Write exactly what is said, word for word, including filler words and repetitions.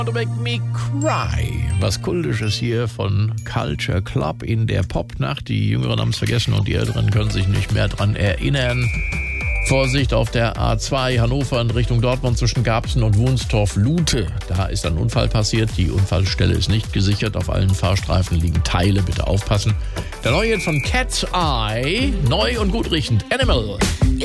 To Make Me Cry. Was Kultisches hier von Culture Club in der Popnacht. Die Jüngeren haben es vergessen und die Älteren können sich nicht mehr dran erinnern. Vorsicht auf der A zwei Hannover in Richtung Dortmund zwischen Garbsen und Wunstorf-Lute. Da ist ein Unfall passiert. Die Unfallstelle ist nicht gesichert. Auf allen Fahrstreifen liegen Teile. Bitte aufpassen. Der neue Hit von Cat's Eye. Neu und gut riechend. Animal.